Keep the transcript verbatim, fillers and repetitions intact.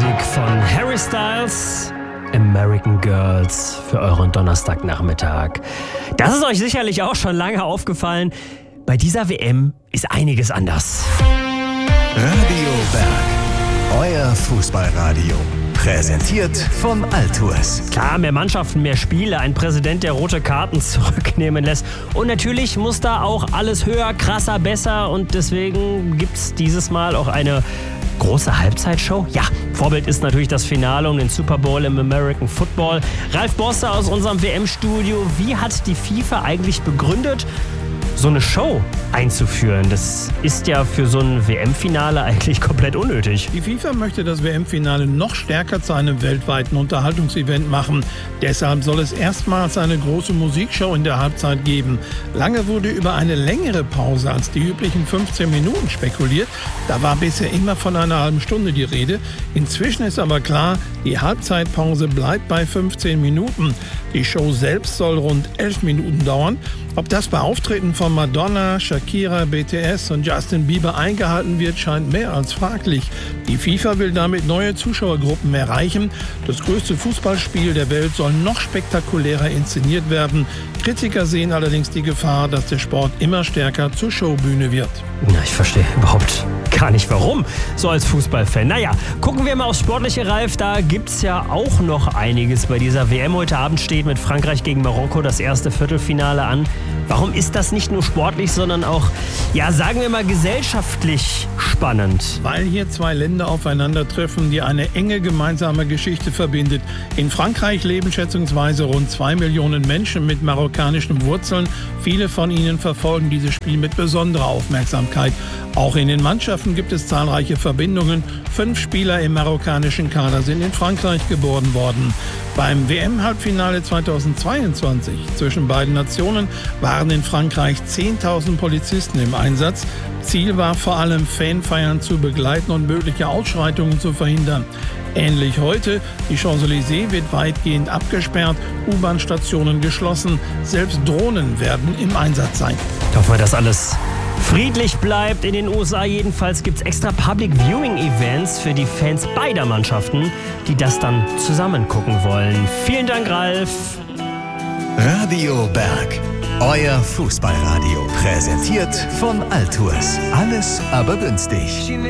Musik von Harry Styles, American Girls, für euren Donnerstagnachmittag. Das ist euch sicherlich auch schon lange aufgefallen. Bei dieser W M ist einiges anders. Radio Berg, euer Fußballradio. Präsentiert von Altours. Klar, mehr Mannschaften, mehr Spiele, ein Präsident, der rote Karten zurücknehmen lässt. Und natürlich muss da auch alles höher, krasser, besser. Und deswegen gibt es dieses Mal auch eine große Halbzeitshow. Ja, Vorbild ist natürlich das Finale um den Super Bowl im American Football. Ralf Bosse aus unserem W M-Studio. Wie hat die FIFA eigentlich begründet, so eine Show einzuführen? Das ist ja für so ein W M-Finale eigentlich komplett unnötig. Die FIFA möchte das W M-Finale noch stärker zu einem weltweiten Unterhaltungsevent machen. Deshalb soll es erstmals eine große Musikshow in der Halbzeit geben. Lange wurde über eine längere Pause als die üblichen fünfzehn Minuten spekuliert. Da war bisher immer von einer halben Stunde die Rede. Inzwischen ist aber klar, die Halbzeitpause bleibt bei fünfzehn Minuten. Die Show selbst soll rund elf Minuten dauern. Ob das bei Auftritten von Madonna, Shakira, B T S und Justin Bieber eingehalten wird, scheint mehr als fraglich. Die FIFA will damit neue Zuschauergruppen erreichen. Das größte Fußballspiel der Welt soll noch spektakulärer inszeniert werden. Kritiker sehen allerdings die Gefahr, dass der Sport immer stärker zur Showbühne wird. Na, ich verstehe überhaupt gar nicht warum, so als Fußballfan. Naja, gucken wir mal aufs Sportliche, Ralf. Da gibt's ja auch noch einiges bei dieser W M. Heute Abend steht mit Frankreich gegen Marokko das erste Viertelfinale an. Warum ist das nicht nur sportlich, sondern auch, ja, sagen wir mal, gesellschaftlich spannend? Weil hier zwei Länder aufeinandertreffen, die eine enge gemeinsame Geschichte verbindet. In Frankreich leben schätzungsweise rund zwei Millionen Menschen mit marokkanischen Wurzeln. Viele von ihnen verfolgen dieses Spiel mit besonderer Aufmerksamkeit. Auch in den Mannschaften gibt es zahlreiche Verbindungen. Fünf Spieler im marokkanischen Kader sind in Frankreich geboren worden. Beim W M-Halbfinale zweitausendzweiundzwanzig zwischen beiden Nationen waren in Frankreich zehntausend Polizisten im Einsatz. Ziel war vor allem, Fanfeiern zu begleiten und mögliche Ausschreitungen zu verhindern. Ähnlich heute, die Champs-Élysées wird weitgehend abgesperrt, U-Bahn-Stationen geschlossen, selbst Drohnen werden im Einsatz sein. Hoffen wir, dass alles friedlich bleibt. In den U S A jedenfalls gibt es extra Public Viewing Events für die Fans beider Mannschaften, die das dann zusammen gucken wollen. Vielen Dank, Ralf. Radio Berg, euer Fußballradio. Präsentiert von Altours. Alles aber günstig.